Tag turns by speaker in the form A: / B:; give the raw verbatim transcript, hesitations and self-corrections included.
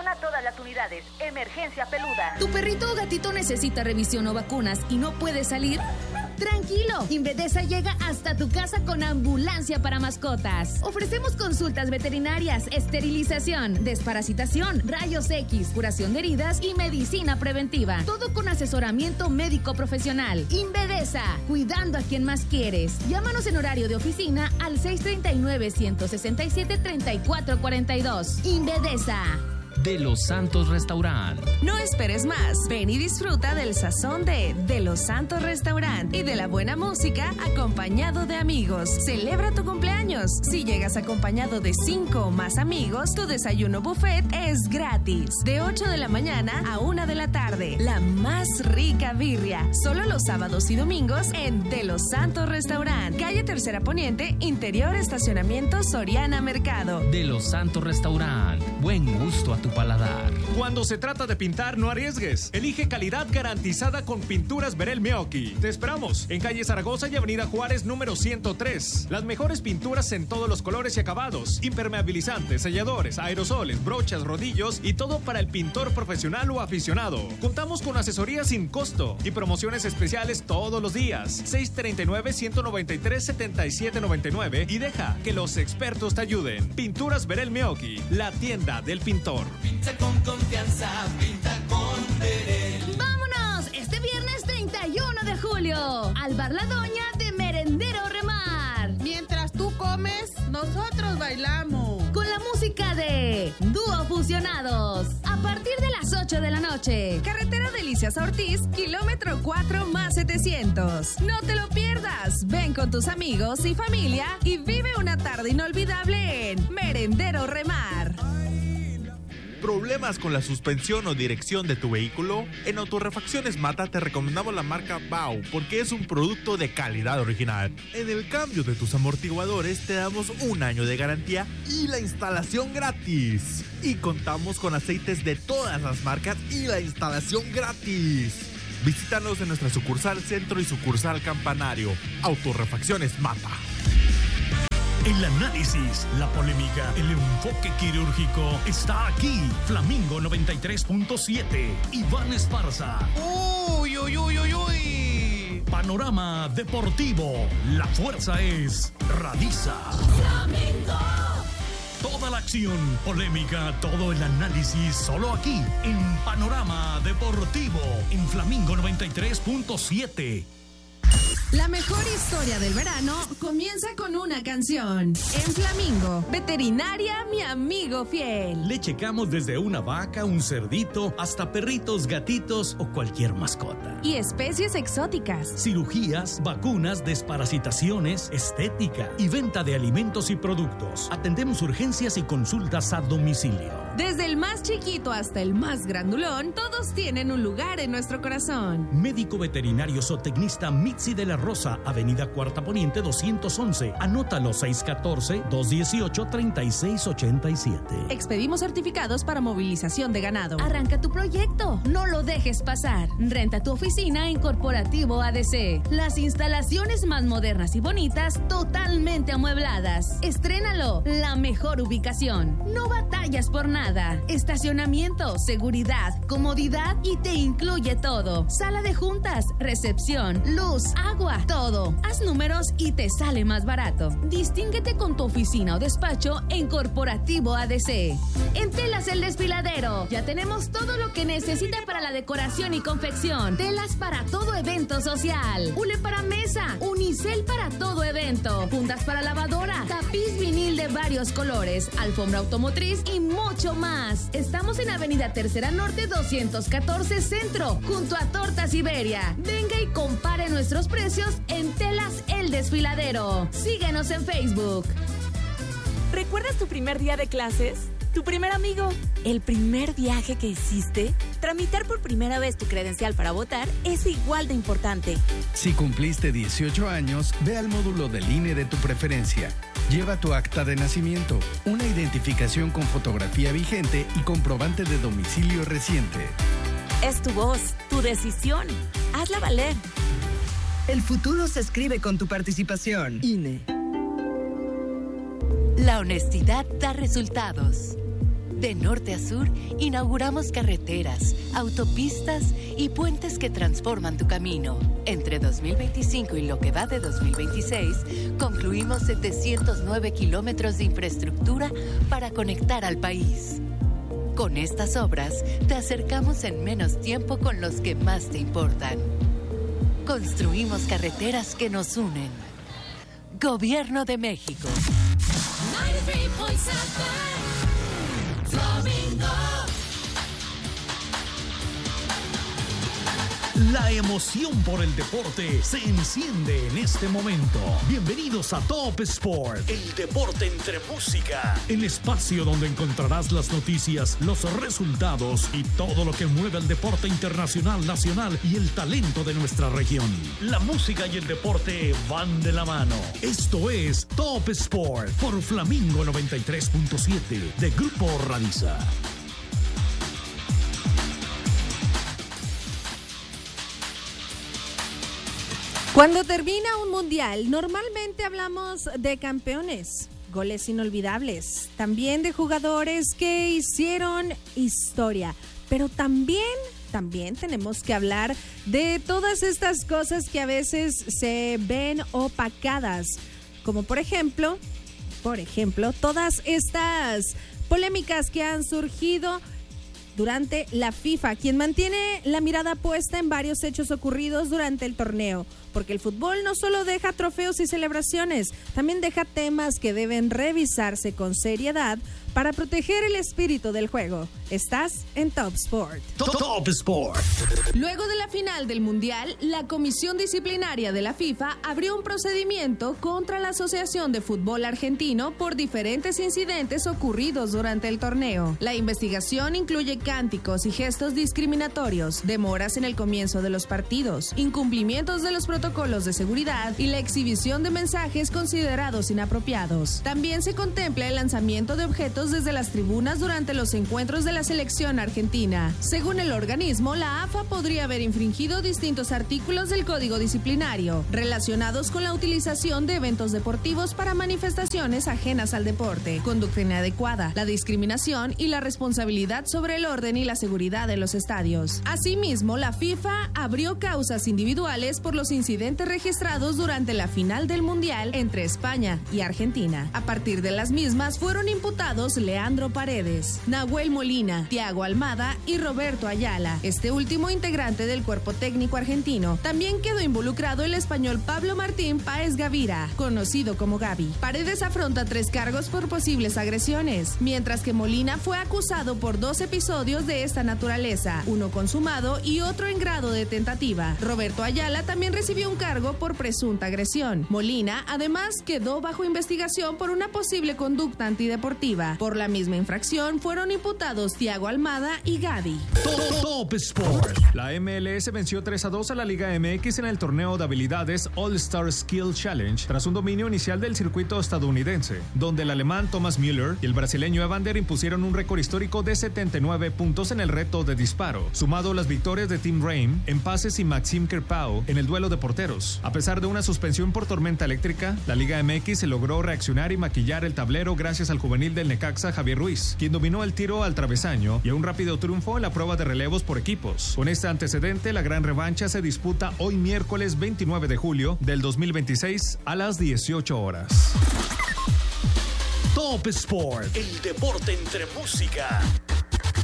A: Atención a todas las unidades. Emergencia peluda.
B: ¿Tu perrito o gatito necesita revisión o vacunas y no puede salir? Tranquilo, Invedesa llega hasta tu casa con ambulancia para mascotas. Ofrecemos consultas veterinarias, esterilización, desparasitación, rayos X, curación de heridas y medicina preventiva. Todo con asesoramiento médico profesional. Invedesa, cuidando a quien más quieres. Llámanos en horario de oficina al seis tres nueve, uno seis siete, tres cuatro cuatro dos. Invedesa.
C: De Los Santos Restaurant.
D: No esperes más. Ven y disfruta del sazón de De Los Santos Restaurant y de la buena música acompañado de amigos. Celebra tu cumpleaños. Si llegas acompañado de cinco o más amigos, tu desayuno buffet es gratis. De ocho de la mañana a una de la tarde. La más rica birria. Solo los sábados y domingos en De Los Santos Restaurant. Calle Tercera Poniente, Interior Estacionamiento Soriana Mercado.
C: De Los Santos Restaurant. Buen gusto a tu paladar.
E: Cuando se trata de pintar, no arriesgues. Elige calidad garantizada con Pinturas Verel Meoqui. Te esperamos en calle Zaragoza y avenida Juárez número ciento tres. Las mejores pinturas en todos los colores y acabados. Impermeabilizantes, selladores, aerosoles, brochas, rodillos y todo para el pintor profesional o aficionado. Contamos con asesoría sin costo y promociones especiales todos los días. seis tres nueve, uno nueve tres, siete siete nueve nueve y deja que los expertos te ayuden. Pinturas Verel Meoqui, la tienda del pintor.
F: Pinta con confianza, pinta con Verel.
B: ¡Vámonos! Este viernes treinta y uno de julio al Bar La Doña de Merendero Remar.
G: Mientras tú comes, nosotros bailamos.
B: Con la música de Dúo Fusionados. A partir de las ocho de la noche.
D: Carretera Delicias a Ortiz, kilómetro cuatro más setecientos. No te lo pierdas. Ven con tus amigos y familia y vive una tarde inolvidable en Merendero Remar.
H: ¿Problemas con la suspensión o dirección de tu vehículo? En Autorrefacciones Mata te recomendamos la marca Bau porque es un producto de calidad original. En el cambio de tus amortiguadores te damos un año de garantía y la instalación gratis. Y contamos con aceites de todas las marcas y la instalación gratis. Visítanos en nuestra sucursal Centro y sucursal Campanario. Autorrefacciones Mata.
I: El análisis, la polémica, el enfoque quirúrgico está aquí. Flamingo noventa y tres punto siete. Iván Esparza.
J: Uy, uy, uy, uy, uy.
I: Panorama deportivo. La fuerza es Radiza.
F: Flamingo.
I: Toda la acción, polémica, todo el análisis, solo aquí, en Panorama Deportivo, en Flamingo noventa y tres punto siete.
D: La mejor historia del verano comienza con una canción. En Flamingo, veterinaria, mi amigo fiel.
I: Le checamos desde una vaca, un cerdito, hasta perritos, gatitos o cualquier mascota.
D: Y especies exóticas.
I: Cirugías, vacunas, desparasitaciones, estética y venta de alimentos y productos. Atendemos urgencias y consultas a domicilio.
D: Desde el más chiquito hasta el más grandulón, todos tienen un lugar en nuestro corazón.
I: Médico veterinario zootecnista Mitzi de la Rosa, Avenida Cuarta Poniente doscientos once. Anótalo seis uno cuatro, dos uno ocho, tres seis ocho siete.
D: Expedimos certificados para movilización de ganado.
B: Arranca tu proyecto, no lo dejes pasar. Renta tu oficina en Corporativo A D C. Las instalaciones más modernas y bonitas, totalmente amuebladas. Estrénalo, la mejor ubicación. No batallas por nada. Estacionamiento, seguridad, comodidad y te incluye todo. Sala de juntas, recepción, luz, agua, todo. Haz números y te sale más barato. Distínguete con tu oficina o despacho en Corporativo A D C. En Telas El Desfiladero, ya tenemos todo lo que necesita para la decoración y confección. Telas para todo evento social. Hule para mesa, unicel para todo evento. Fundas para lavadora, tapiz vinil de varios colores, alfombra automotriz y mucho más. Estamos en Avenida Tercera Norte doscientos catorce Centro, junto a Tortas Iberia. Venga y compare nuestros precios en Telas El Desfiladero. Síguenos en Facebook.
K: ¿Recuerdas tu primer día de clases? ¿Tu primer amigo? ¿El primer viaje que hiciste? Tramitar por primera vez tu credencial para votar es igual de importante.
L: Si cumpliste dieciocho años, ve al módulo del I N E de tu preferencia. Lleva tu acta de nacimiento, una identificación con fotografía vigente y comprobante de domicilio reciente.
K: Es tu voz, tu decisión. Hazla valer.
M: El futuro se escribe con tu participación. I N E.
N: La honestidad da resultados. De norte a sur, inauguramos carreteras, autopistas y puentes que transforman tu camino. Entre dos mil veinticinco y lo que va de dos mil veintiséis, concluimos setecientos nueve kilómetros de infraestructura para conectar al país. Con estas obras, te acercamos en menos tiempo con los que más te importan. Construimos carreteras que nos unen. Gobierno de México.
O: noventa y tres punto siete Flamingo.
I: La emoción por el deporte se enciende en este momento. Bienvenidos a Top Sport, el deporte entre música. El espacio donde encontrarás las noticias, los resultados y todo lo que mueve el deporte internacional, nacional y el talento de nuestra región. La música y el deporte van de la mano. Esto es Top Sport por Flamingo noventa y tres punto siete de Grupo Radiza.
P: Cuando termina un mundial, normalmente hablamos de campeones, goles inolvidables, también de jugadores que hicieron historia, pero también, también tenemos que hablar de todas estas cosas que a veces se ven opacadas, como por ejemplo, por ejemplo, todas estas polémicas que han surgido durante la FIFA, quien mantiene la mirada puesta en varios hechos ocurridos durante el torneo, porque el fútbol no solo deja trofeos y celebraciones, también deja temas que deben revisarse con seriedad para proteger el espíritu del juego. Estás en Top Sport.
I: Top, Top Sport.
D: Luego de la final del Mundial, la Comisión Disciplinaria de la FIFA abrió un procedimiento contra la Asociación de Fútbol Argentino por diferentes incidentes ocurridos durante el torneo. La investigación incluye cánticos y gestos discriminatorios, demoras en el comienzo de los partidos, incumplimientos de los protocolos de seguridad y la exhibición de mensajes considerados inapropiados. También se contempla el lanzamiento de objetos desde las tribunas durante los encuentros de la selección argentina. Según el organismo, la A F A podría haber infringido distintos artículos del Código Disciplinario relacionados con la utilización de eventos deportivos para manifestaciones ajenas al deporte, conducta inadecuada, la discriminación y la responsabilidad sobre el orden y la seguridad de los estadios. Asimismo, la FIFA abrió causas individuales por los incidentes registrados durante la final del Mundial entre España y Argentina. A partir de las mismas fueron imputados Leandro Paredes, Nahuel Molina, Thiago Almada y Roberto Ayala. Este último integrante del cuerpo técnico argentino. También quedó involucrado el español Pablo Martín Páez Gavira, conocido como Gavi. Paredes afronta tres cargos por posibles agresiones, mientras que Molina fue acusado por dos episodios de esta naturaleza, uno consumado y otro en grado de tentativa. Roberto Ayala también recibió un cargo por presunta agresión. Molina, además, quedó bajo investigación por una posible conducta antideportiva. Por la misma infracción fueron imputados Thiago Almada y Gavi.
I: Top, Top Sport.
E: La M L S venció tres a dos a la Liga M X en el torneo de habilidades All-Star Skill Challenge tras un dominio inicial del circuito estadounidense, donde el alemán Thomas Müller y el brasileño Evander impusieron un récord histórico de setenta y nueve puntos en el reto de disparo, sumado a las victorias de Tim Ream en pases y Maxim Kerpao en el duelo de porteros. A pesar de una suspensión por tormenta eléctrica, la Liga M X se logró reaccionar y maquillar el tablero gracias al juvenil del Necaxa Javier Ruiz, quien dominó el tiro al travesaño y a un rápido triunfo en la prueba de relevos por equipos. Con este antecedente, la gran revancha se disputa hoy miércoles veintinueve de julio del dos mil veintiséis a las dieciocho horas.
I: Top Sport, el deporte entre música.